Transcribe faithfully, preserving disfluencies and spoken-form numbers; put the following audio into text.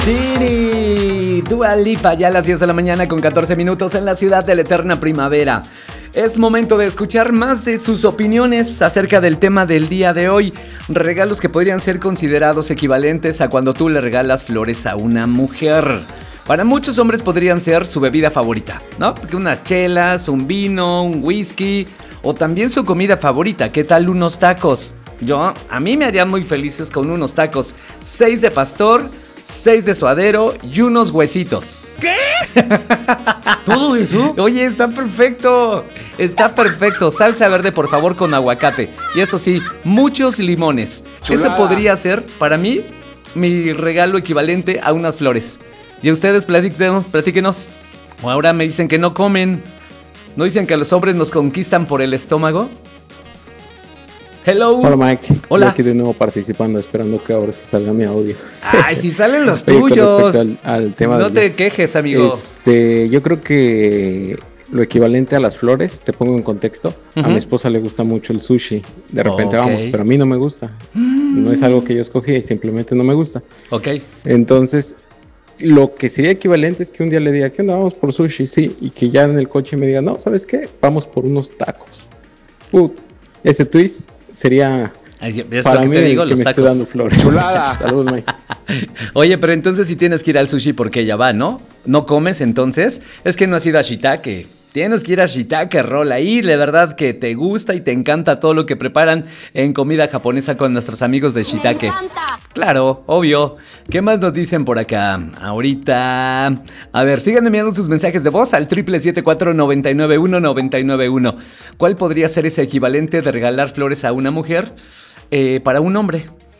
Tiri, Dua Lipa, ya a las diez de la mañana con catorce minutos en la ciudad de la eterna primavera. Es momento de escuchar más de sus opiniones acerca del tema del día de hoy. Regalos que podrían ser considerados equivalentes a cuando tú le regalas flores a una mujer. Para muchos hombres podrían ser su bebida favorita, ¿no? Porque unas chelas, un vino, un whisky o también su comida favorita. ¿Qué tal unos tacos? Yo, a mí me harían muy felices con unos tacos. Seis de pastor, seis de suadero y unos huesitos. ¿Qué? ¿Todo eso? Oye, está perfecto. Está perfecto. Salsa verde, por favor, con aguacate. Y eso sí, muchos limones. Chulada. Eso podría ser, para mí, mi regalo equivalente a unas flores. Y ustedes platíquenos, platíquenos. Ahora me dicen que no comen. ¿No dicen que los hombres nos conquistan por el estómago? Hello. Hola, Mike. Hola. Yo aquí de nuevo participando, esperando que ahora se salga mi audio. Ay, si salen los Oye, tuyos. Al, al tema no del... te quejes, amigo. Este, yo creo que lo equivalente a las flores, te pongo en contexto. Uh-huh. A mi esposa le gusta mucho el sushi. De repente okay. vamos, pero a mí no me gusta. Mm. No es algo que yo escogí y simplemente no me gusta. Ok. Entonces, lo que sería equivalente es que un día le diga, ¿qué onda? Vamos por sushi, sí. Y que ya en el coche me diga, no, ¿sabes qué? Vamos por unos tacos. Put, ese twist sería... Ay, es para lo que mí te digo, que los me tacos. Dando flores. Chulada. Saludos, Mike. Oye, pero entonces si tienes que ir al sushi porque ella va, ¿no? ¿No comes entonces? Es que no has ido a Shiitake. Tienes que ir a Shiitake Roll. Ahí de verdad que te gusta y te encanta todo lo que preparan en comida japonesa con nuestros amigos de Shiitake. Me encanta. Claro, obvio. ¿Qué más nos dicen por acá? Ahorita... A ver, sigan enviando sus mensajes de voz al triple siete cuatro nueve nueve uno nueve nueve uno. ¿Cuál podría ser ese equivalente de regalar flores a una mujer? Eh, para un hombre.